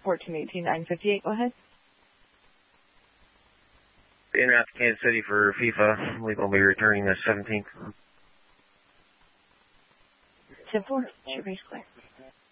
1418-958. Go ahead. In out to Kansas City for FIFA. I believe I'll be returning the 17th. 10-4. Your base clear.